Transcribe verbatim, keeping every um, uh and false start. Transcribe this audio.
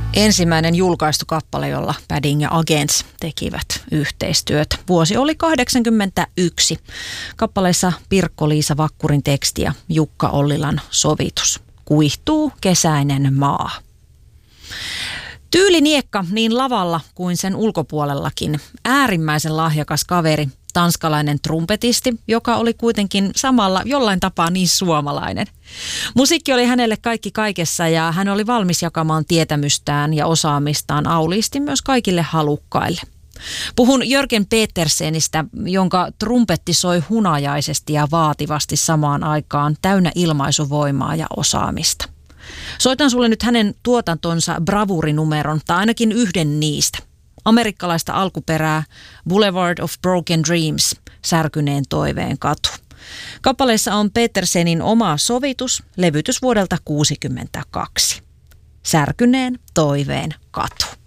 Ensimmäinen julkaistu kappale, jolla Padding ja Agents tekivät yhteistyötä. Vuosi oli kahdeksankymmentäyksi. Kappaleessa Pirkko-Liisa Vakkurin teksti ja Jukka Ollilan sovitus. Kuihtuu kesäinen maa. Tyyliniekka niin lavalla kuin sen ulkopuolellakin. Äärimmäisen lahjakas kaveri, tanskalainen trumpetisti, joka oli kuitenkin samalla jollain tapaa niin suomalainen. Musiikki oli hänelle kaikki kaikessa ja hän oli valmis jakamaan tietämystään ja osaamistaan auliisti myös kaikille halukkaille. Puhun Jörgen Petersenistä, jonka trumpetti soi hunajaisesti ja vaativasti samaan aikaan, täynnä ilmaisuvoimaa ja osaamista. Soitan sulle nyt hänen tuotantonsa bravurinumeron, tai ainakin yhden niistä. Amerikkalaista alkuperää Boulevard of Broken Dreams, särkyneen toiveen katu. Kappaleessa on Petersenin oma sovitus, levytys vuodelta kuusikymmentäkaksi. Särkyneen toiveen katu.